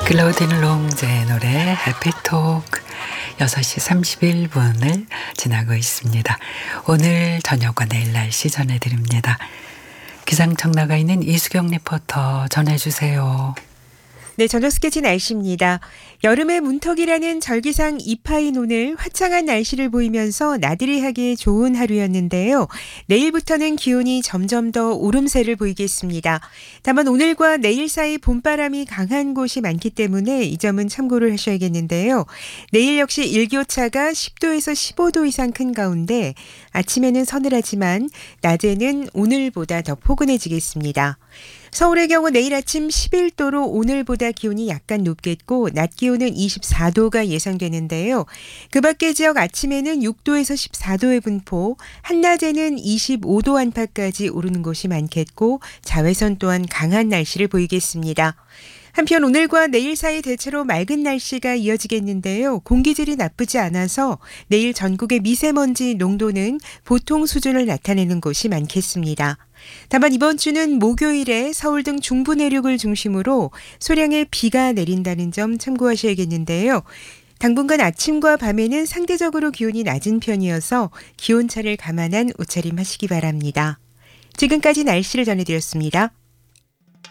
클라우딘 롱제의 노래 해피토크 6시 31분을 지나고 있습니다. 오늘 저녁과 내일 날씨 전해드립니다. 기상청 나가 있는 이수경 리포터 전해주세요. 네, 저녁 스케치 날씨입니다. 여름의 문턱이라는 절기상 이파인 오늘 화창한 날씨를 보이면서 나들이 하기에 좋은 하루였는데요. 내일부터는 기온이 점점 더 오름세를 보이겠습니다. 다만 오늘과 내일 사이 봄바람이 강한 곳이 많기 때문에 이 점은 참고를 하셔야겠는데요. 내일 역시 일교차가 10도에서 15도 이상 큰 가운데 아침에는 서늘하지만 낮에는 오늘보다 더 포근해지겠습니다. 서울의 경우 내일 아침 11도로 오늘보다 기온이 약간 높겠고 낮 기온은 24도가 예상되는데요. 그 밖의 지역 아침에는 6도에서 14도의 분포, 한낮에는 25도 안팎까지 오르는 곳이 많겠고 자외선 또한 강한 날씨를 보이겠습니다. 한편 오늘과 내일 사이 대체로 맑은 날씨가 이어지겠는데요. 공기질이 나쁘지 않아서 내일 전국의 미세먼지 농도는 보통 수준을 나타내는 곳이 많겠습니다. 다만 이번 주는 목요일에 서울 등 중부 내륙을 중심으로 소량의 비가 내린다는 점 참고하셔야겠는데요. 당분간 아침과 밤에는 상대적으로 기온이 낮은 편이어서 기온차를 감안한 옷차림 하시기 바랍니다. 지금까지 날씨를 전해드렸습니다.